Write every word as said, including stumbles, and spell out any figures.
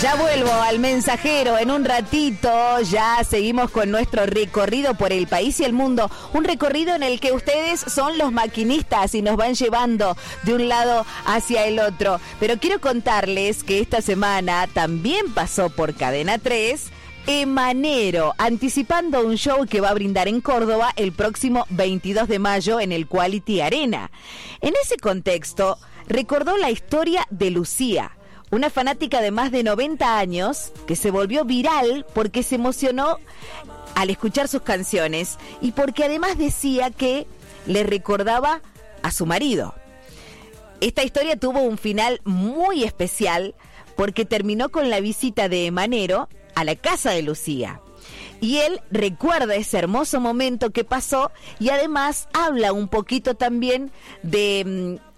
Ya vuelvo al mensajero en un ratito, ya seguimos con nuestro recorrido por el país y el mundo, un recorrido en el que ustedes son los maquinistas y nos van llevando de un lado hacia el otro. Pero quiero contarles que esta semana también pasó por Cadena tres Emanero, anticipando un show que va a brindar en Córdoba el próximo veintidós de mayo en el Quality Arena. En ese contexto, recordó la historia de Lucía, una fanática de más de noventa años que se volvió viral porque se emocionó al escuchar sus canciones y porque además decía que le recordaba a su marido. Esta historia tuvo un final muy especial porque terminó con la visita de Emanero a la casa de Lucía. Y él recuerda ese hermoso momento que pasó y además habla un poquito también de